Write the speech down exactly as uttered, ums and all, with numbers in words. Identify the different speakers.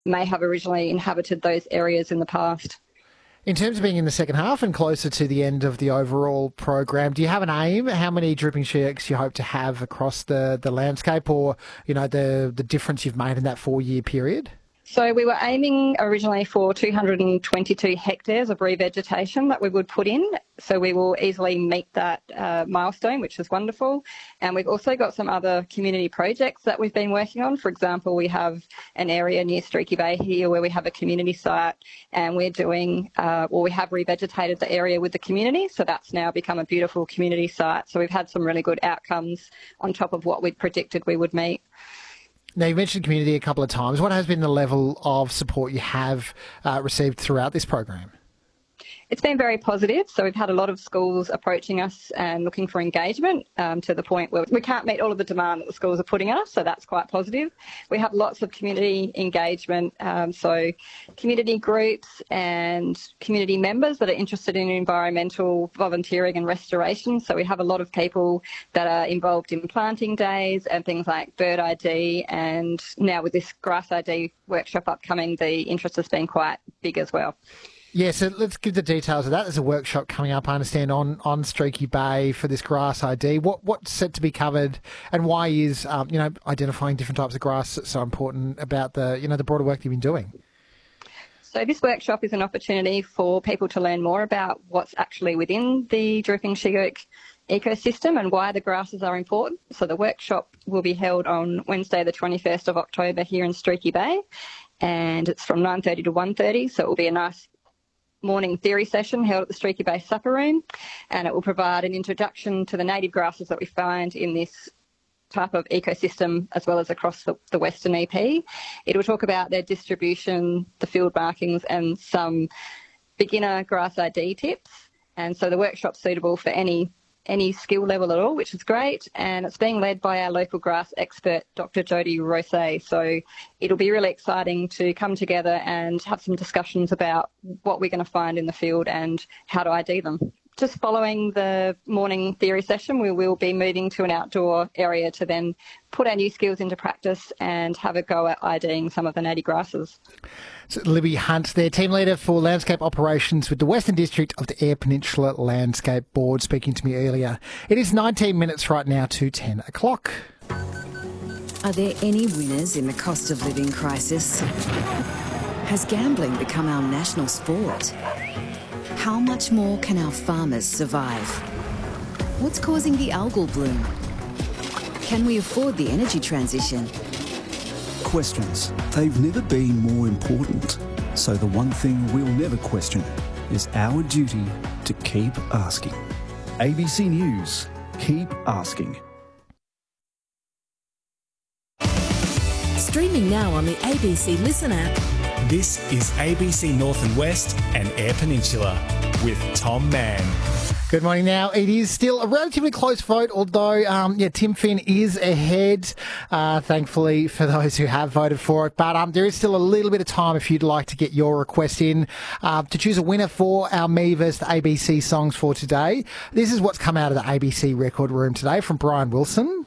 Speaker 1: may have originally inhabited those areas in the past.
Speaker 2: In terms of being in the second half and closer to the end of the overall program, do you have an aim? How many Drooping She-Oaks you hope to have across the, the landscape, or, you know, the, the difference you've made in that four-year period?
Speaker 1: So we were aiming originally for two hundred twenty-two hectares of revegetation that we would put in. So we will easily meet that uh, milestone, which is wonderful. And we've also got some other community projects that we've been working on. For example, we have an area near Streaky Bay here where we have a community site, and we're doing, uh, well, we have revegetated the area with the community. So that's now become a beautiful community site. So we've had some really good outcomes on top of what we'd predicted we would meet.
Speaker 2: Now, you mentioned community a couple of times. What has been the level of support you have uh, received throughout this program?
Speaker 1: It's been very positive. So we've had a lot of schools approaching us and looking for engagement um, to the point where we can't meet all of the demand that the schools are putting on us. So that's quite positive. We have lots of community engagement. Um, so community groups and community members that are interested in environmental volunteering and restoration. So we have a lot of people that are involved in planting days and things like bird I D. And now with this grass I D workshop upcoming, the interest has been quite big as well.
Speaker 2: Yeah, so let's give the details of that. There's a workshop coming up, I understand, on, on Streaky Bay for this grass I D. What What's set to be covered, and why is, um, you know, identifying different types of grass so important about the, you know, the broader work you've been doing?
Speaker 1: So this workshop is an opportunity for people to learn more about what's actually within the Drooping She-Oak ecosystem and why the grasses are important. So the workshop will be held on Wednesday the twenty-first of October here in Streaky Bay, and it's from nine thirty to one thirty, so it will be a nice morning theory session held at the Streaky Bay Supper Room, and it will provide an introduction to the native grasses that we find in this type of ecosystem as well as across the, the Western E P. It will talk about their distribution, the field markings, and some beginner grass I D tips. And so the workshop's suitable for any any skill level at all, which is great, and it's being led by our local grass expert, Doctor Jodie Rosé. So it'll be really exciting to come together and have some discussions about what we're going to find in the field and how to I D them. Just following the morning theory session, we will be moving to an outdoor area to then put our new skills into practice and have a go at IDing some of the native grasses.
Speaker 2: So Libby Hunt, their team leader for landscape operations with the Western District of the Eyre Peninsula Landscape Board, speaking to me earlier. It is nineteen minutes right now to ten o'clock.
Speaker 3: Are there any winners in the cost of living crisis? Has gambling become our national sport? How much more can our farmers survive? What's causing the algal bloom? Can we afford the energy transition?
Speaker 4: Questions. They've never been more important. So the one thing we'll never question is our duty to keep asking. A B C News. Keep asking.
Speaker 5: Streaming now on the A B C Listen app.
Speaker 6: This is A B C North and West and Eyre Peninsula with Tom Mann.
Speaker 2: Good morning now. It is still a relatively close vote, although, um, yeah, Tim Finn is ahead, uh, thankfully, for those who have voted for it. But um, there is still a little bit of time if you'd like to get your request in uh, to choose a winner for our Me versus the A B C songs for today. This is what's come out of the A B C record room today from Brian Wilson.